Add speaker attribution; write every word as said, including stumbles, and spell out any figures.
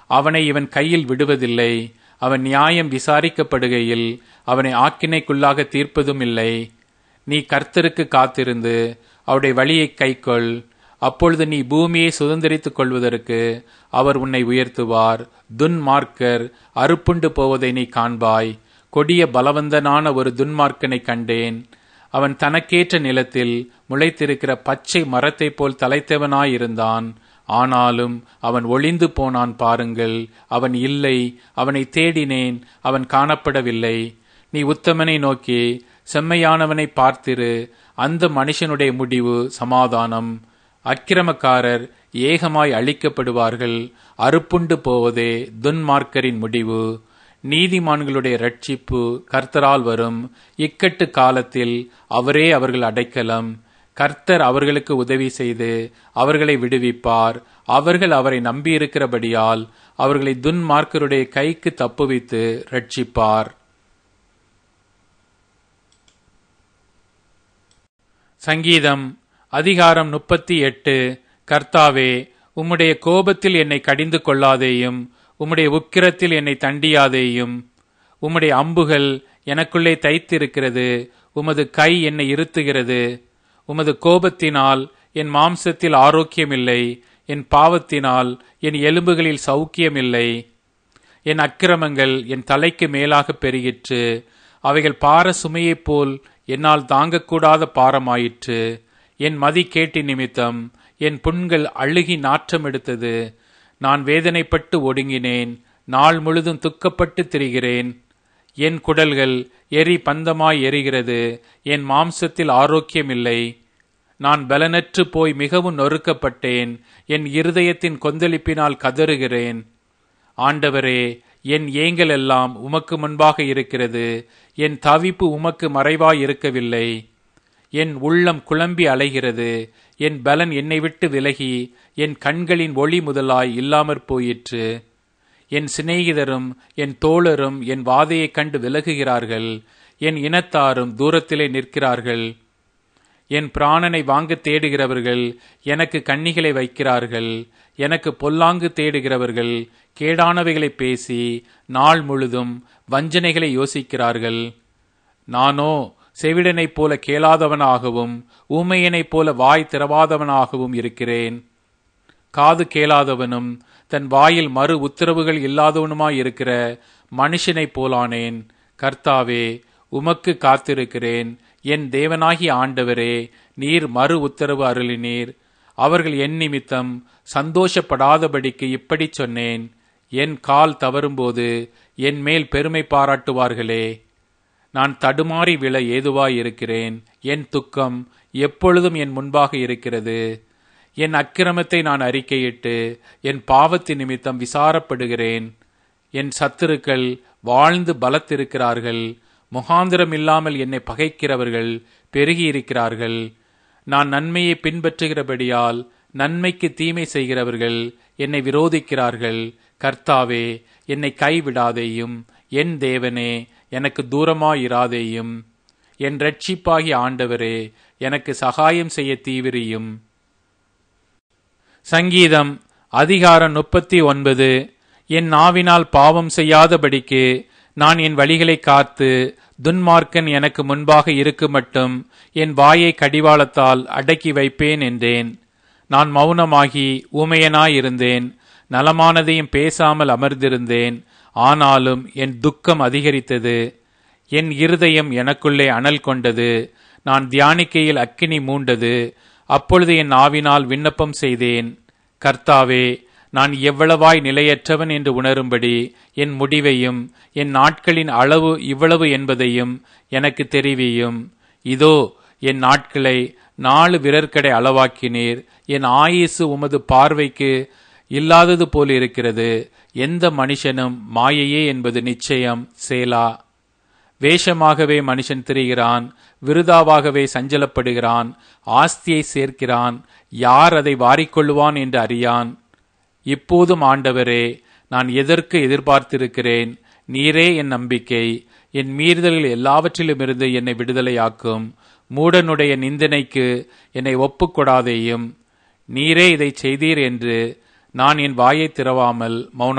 Speaker 1: அவனை இவன் கையில் விடுவதில்லை. அவன் நியாயம் விசாரிக்கப்படுகையில் அவனை ஆக்கினைக்குள்ளாக தீர்ப்பதும் இல்லை. நீ கர்த்தருக்கு காத்திருந்து அவருடைய வழியை கைக்கொள். அப்பொழுது நீ பூமியை சுதந்திரித்துக் கொள்வதற்கு அவர் உன்னை உயர்த்துவார். துன்மார்க்கர் அறுப்புண்டு போவதை நீ காண்பாய். கொடிய பலவந்தனான ஒரு துன்மார்க்கனை கண்டேன். அவன் தனக்கேற்ற நிலத்தில் முளைத்திருக்கிற பச்சை மரத்தைப் போல் தலைத்தவனாயிருந்தான். ஆனாலும் அவன் ஒளிந்து போனான் பாருங்கள். அவன் இல்லை, அவனை தேடினேன், அவன் காணப்படவில்லை. நீ உத்தமனை நோக்கி செம்மையானவனை பார்த்திரு, அந்த மனுஷனுடைய முடிவு சமாதானம். அக்கிரமக்காரர் ஏகமாய் அழிக்கப்படுவார்கள். அறுப்புண்டு போவதே துன்மார்க்கரின் முடிவு. நீதிமான்களுடைய இரட்சிப்பு கர்த்தரால் வரும். இக்கட்டு காலத்தில் அவரே அவர்கள் அடைக்கலம். கர்த்தர் அவர்களுக்கு உதவி செய்து அவர்களை விடுவிப்பார். அவர்கள் அவரை நம்பியிருக்கிறபடியால் அவர்களை துன்மார்க்கருடைய கைக்கு தப்புவித்து இரட்சிப்பார். சங்கீதம் அதிகாரம் முப்பத்தி எட்டு. கர்த்தாவே, உம்முடைய கோபத்தில் என்னை கடிந்து கொள்ளாதேயும், உம்முடைய உக்கிரத்தில் என்னை தண்டியாதேயும். உம்முடைய அம்புகள் எனக்குள்ளே தைத்திருக்கிறது, உமது கை என்னை இருத்துகிறது. உமது கோபத்தினால் என் மாம்சத்தில் ஆரோக்கியமில்லை, என் பாவத்தினால் என் எலும்புகளில் சௌக்கியமில்லை. என் அக்கிரமங்கள் என் தலைக்கு மேலாக பெருகிற்று, அவைகள் பார சுமையைப் போல் என்னால் தாங்கக்கூடாத பாரமாயிற்று. என் மதி கேட்டி நிமித்தம் என் புண்கள் அழுகி நாற்றம் எடுத்தது. நான் வேதனைப்பட்டு ஒடுங்கினேன், நாள் முழுதும் துக்கப்பட்டு திரிகிறேன். என் குடல்கள் எரி பந்தமாய் எரிகிறது, என் மாம்சத்தில் ஆரோக்கியமில்லை. நான் பலனற்று போய் மிகவும் நொறுக்கப்பட்டேன், என் இருதயத்தின் கொந்தளிப்பினால் கதறுகிறேன். ஆண்டவரே, என் ஏங்கல் எல்லாம் உமக்கு முன்பாக இருக்கிறது, என் தவிப்பு உமக்கு மறைவாய் இருக்கவில்லை. என் உள்ளம் குழம்பி அலைகிறது, என் பலன் என்னை விட்டு விலகி என் கண்களின் ஒளி முதலாய் இல்லாமற் போயிற்று. என் சிநேகிதரும் என் தோழரும் என் வாதையைக் கண்டு விலகுகிறார்கள், என் இனத்தாரும் தூரத்திலே நிற்கிறார்கள். என் பிராணனை வாங்க தேடுகிறவர்கள் எனக்கு கண்ணிகளை வைக்கிறார்கள். எனக்கு பொல்லாங்கு தேடுகிறவர்கள் கேடானவைகளை பேசி நாள் முழுதும் வஞ்சனைகளை யோசிக்கிறார்கள். நானோ செவிடனைப் போல கேளாதவனாகவும் ஊமையனைப் போல வாய் திறவாதவனாகவும் இருக்கிறேன். காது கேளாதவனும் தன் வாயில் மறு உத்தரவுகள் இல்லாதவனுமாயிருக்கிற மனுஷனைப் போலானேன். கர்த்தாவே, உமக்கு காத்திருக்கிறேன். என் தேவனாகிய ஆண்டவரே, நீர் மறு உத்தரவு அருளினீர். அவர்கள் என் நிமித்தம் சந்தோஷப்படாதபடிக்கு இப்படி சொன்னேன். என் கால் தவறும்போது என் மேல் பெருமை பாராட்டுவார்களே. நான் தடுமாறி விழ ஏதுவாயிருக்கிறேன். என் துக்கம் எப்பொழுதும் என் முன்பாக இருக்கிறது. என் அக்கிரமத்தை நான் அறிக்கையிட்டு என் பாவத்தின் நிமித்தம் விசாரப்படுகிறேன். என் சத்துருக்கள் வாழ்ந்து பலத்திருக்கிறார்கள். முகாந்திரம் இல்லாமல் என்னை பகைக்கிறவர்கள் பெருகியிருக்கிறார்கள். நான் நன்மையை பின்பற்றுகிறபடியால் நன்மைக்கு தீமை செய்கிறவர்கள் என்னை விரோதிக்கிறார்கள். கர்த்தாவே, என்னை கைவிடாதேயும். என் தேவனே, எனக்கு தூரமாயிராதேயும். என் இரட்சிப்பாகிய ஆண்டவரே, எனக்கு சகாயம் செய்ய தீவிரியும். சங்கீதம் அதிகாரம் முப்பத்தி ஒன்பது. என் நாவினால் பாவம் செய்யாதபடிக்கு நான் என் வழிகளை காத்து துன்மார்க்கன் எனக்கு முன்பாக இருக்கு மட்டும் என் வாயை கடிவாளத்தால் அடக்கி வைப்பேன் என்றேன். நான் மௌனமாகி ஊமையனாயிருந்தேன், நலமானதையும் பேசாமல் அமர்ந்திருந்தேன். ஆனாலும் என் துக்கம் அதிகரித்தது, என் இருதயம் எனக்குள்ளே அனல் கொண்டது. நான் தியானிக்கையில் அக்கினி மூண்டது. அப்பொழுது என் ஆவினால் விண்ணப்பம் செய்தேன். கர்த்தாவே, நான் எவ்வளவாய் நிலையற்றவன் என்று உணரும்படி என் முடிவையும் என் நாட்களின் அளவு இவ்வளவு என்பதையும் எனக்கு தெரிவியும். இதோ, என் நாட்களை நாலு விரற்கடை அளவாக்கினீர். என் ஆயுசு உமது பார்வைக்கு இல்லாதது போல் இருக்கிறது. எந்த மனுஷனும் மாயையே என்பது நிச்சயம். சேலா. வேஷமாகவே மனுஷன் திரிகிறான், விருதாவாகவே சஞ்சலப்படுகிறான். ஆஸ்தியை சேர்க்கிறான், யார் அதை வாரிக்கொள்ளுவான் என்று அறியான். இப்போதும் ஆண்டவரே, நான் எதற்கு எதிர்பார்த்திருக்கிறேன்? நீரே என் நம்பிக்கை. என் மீறுதல்கள் எல்லாவற்றிலுமிருந்து என்னை விடுதலையாக்கும். மூடனுடைய நிந்தனைக்கு என்னை ஒப்புக்கொடாதேயும். நீரே இதை செய்தீர் என்று நான் என் வாயை திறவாமல் மௌன